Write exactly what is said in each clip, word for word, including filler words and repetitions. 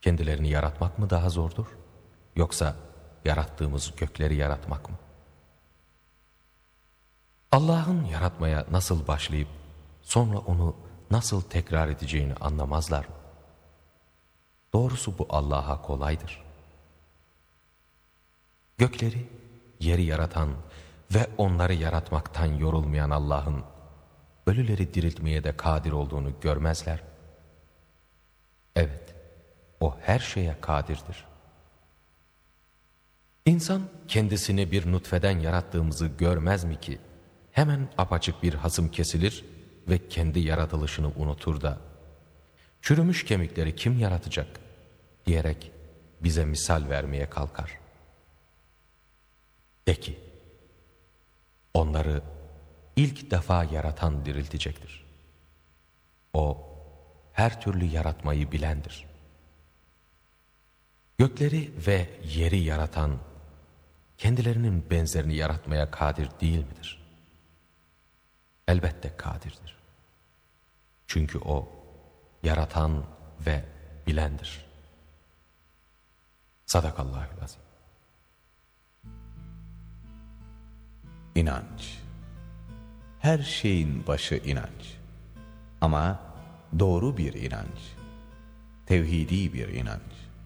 kendilerini yaratmak mı daha zordur? Yoksa yarattığımız gökleri yaratmak mı? Allah'ın yaratmaya nasıl başlayıp sonra onu nasıl tekrar edeceğini anlamazlar mı? Doğrusu bu Allah'a kolaydır. Gökleri, yeri yaratan ve onları yaratmaktan yorulmayan Allah'ın ölüleri diriltmeye de kadir olduğunu görmezler. Evet, o her şeye kadirdir. İnsan kendisini bir nutfeden yarattığımızı görmez mi ki hemen apaçık bir hasım kesilir ve kendi yaratılışını unutur da çürümüş kemikleri kim yaratacak diyerek bize misal vermeye kalkar. De ki, onları ilk defa yaratan diriltecektir. O her türlü yaratmayı bilendir. Gökleri ve yeri yaratan kendilerinin benzerini yaratmaya kadir değil midir? Elbette kadirdir. Çünkü o yaratan ve bilendir. Sadakallahü'l-azim. İnanç. Her şeyin başı inanç. Ama doğru bir inanç. Tevhidi bir inanç.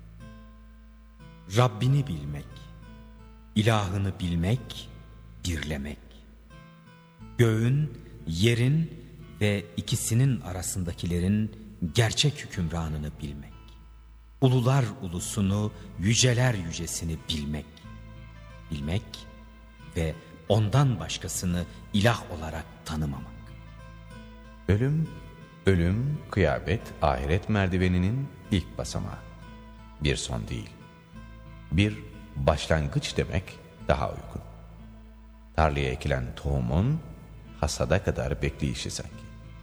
Rabbini bilmek, ilahını bilmek, birlemek. Göğün, yerin ve ikisinin arasındakilerin gerçek hükümranını bilmek. Ulular ulusunu, yüceler yücesini bilmek. Bilmek ve ondan başkasını ilah olarak tanımamak. Ölüm, ölüm, kıyamet, ahiret merdiveninin ilk basamağı. Bir son değil. Bir başlangıç demek daha uygun. Tarlaya ekilen tohumun hasada kadar bekleyişi sanki.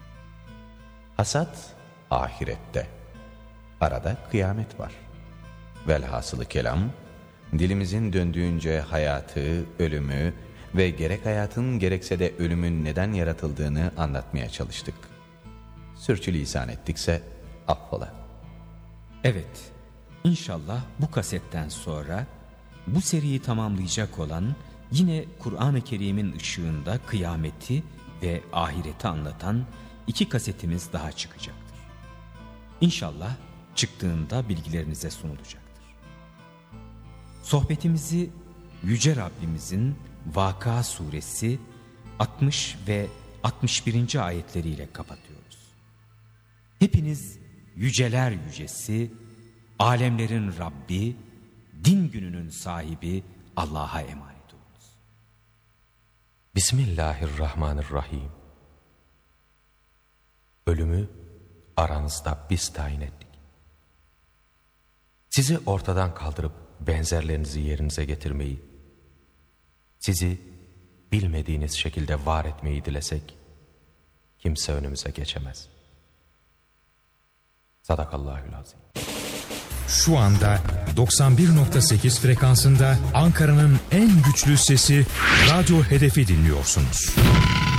Hasat ahirette. Arada kıyamet var. Velhasılı kelam, dilimizin döndüğünce hayatı, ölümü ve gerek hayatın gerekse de ölümün neden yaratıldığını anlatmaya çalıştık. Sürçülisan ettikse affola. Evet, inşallah bu kasetten sonra bu seriyi tamamlayacak olan yine Kur'an-ı Kerim'in ışığında kıyameti ve ahireti anlatan iki kasetimiz daha çıkacaktır. İnşallah çıktığında bilgilerinize sunulacaktır. Sohbetimizi Yüce Rabbimizin Vaka suresi altmış ve altmış birinci ayetleriyle kapatıyoruz. Hepiniz yüceler yücesi, alemlerin Rabbi, din gününün sahibi Allah'a emanet olunuz. Bismillahirrahmanirrahim. Ölümü aranızda biz tayin ettik. Sizi ortadan kaldırıp benzerlerinizi yerinize getirmeyi, sizi bilmediğiniz şekilde var etmeyi dilesek, kimse önümüze geçemez. Sadakallahü'l-azim. Şu anda doksan bir nokta sekiz frekansında Ankara'nın en güçlü sesi Radyo Hedef'i dinliyorsunuz.